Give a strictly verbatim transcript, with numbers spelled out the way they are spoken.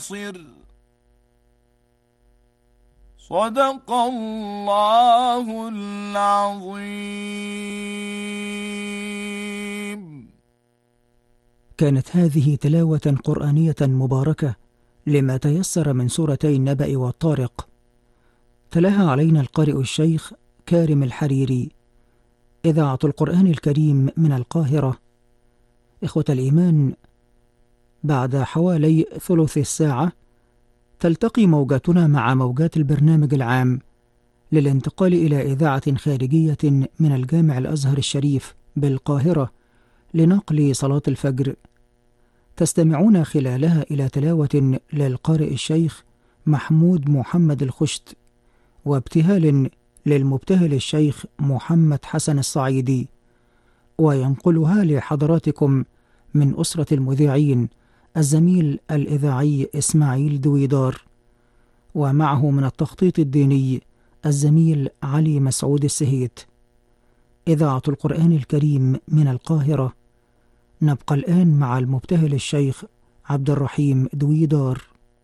صدق الله العظيم. كانت هذه تلاوة قرآنية مباركة لما تيسر من سورتي النبأ والطارق، تلاها علينا القارئ الشيخ كارم الحريري، إذاعة القرآن الكريم من القاهرة. إخوة الإيمان، بعد حوالي ثلث الساعة تلتقي موجاتنا مع موجات البرنامج العام للانتقال إلى إذاعة خارجية من الجامع الأزهر الشريف بالقاهرة لنقل صلاة الفجر، تستمعون خلالها إلى تلاوة للقارئ الشيخ محمود محمد الخشت، وابتهال للمبتهل الشيخ محمد حسن الصعيدي، وينقلها لحضراتكم من أسرة المذيعين الزميل الإذاعي إسماعيل دويدار، ومعه من التخطيط الديني الزميل علي مسعود السهيت. إذاعة القرآن الكريم من القاهرة. نبقى الآن مع المبتهل الشيخ عبد الرحيم دويدار.